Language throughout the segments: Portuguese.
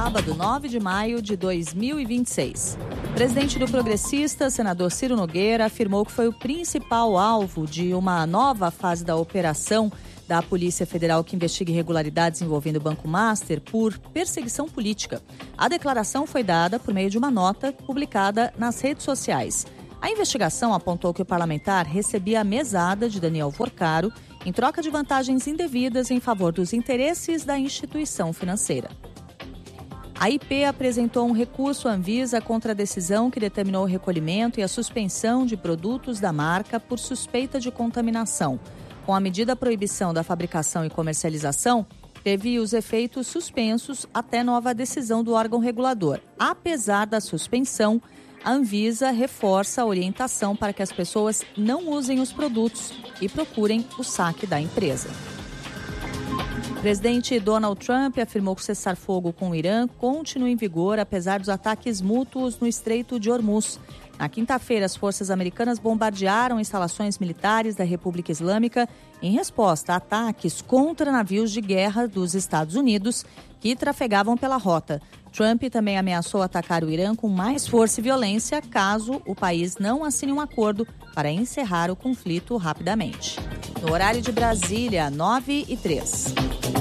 sábado, 9 de maio de 2026. O presidente do Progressista, senador Ciro Nogueira, afirmou que foi o principal alvo de uma nova fase da operação da Polícia Federal que investiga irregularidades envolvendo o Banco Master por perseguição política. A declaração foi dada por meio de uma nota publicada nas redes sociais. A investigação apontou que o parlamentar recebia a mesada de Daniel Porcaro em troca de vantagens indevidas em favor dos interesses da instituição financeira. A IP apresentou um recurso à Anvisa contra a decisão que determinou o recolhimento e a suspensão de produtos da marca por suspeita de contaminação. Com a medida proibição da fabricação e comercialização, teve os efeitos suspensos até nova decisão do órgão regulador. Apesar da suspensão, a Anvisa reforça a orientação para que as pessoas não usem os produtos e procurem o saque da empresa. O presidente Donald Trump afirmou que o cessar-fogo com o Irã continua em vigor, apesar dos ataques mútuos no Estreito de Hormuz. Na quinta-feira, as forças americanas bombardearam instalações militares da República Islâmica em resposta a ataques contra navios de guerra dos Estados Unidos que trafegavam pela rota. Trump também ameaçou atacar o Irã com mais força e violência caso o país não assine um acordo para encerrar o conflito rapidamente. No horário de Brasília, 9h03.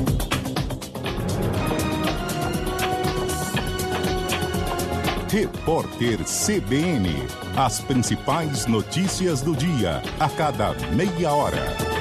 Repórter CBN. As principais notícias do dia, a cada meia hora.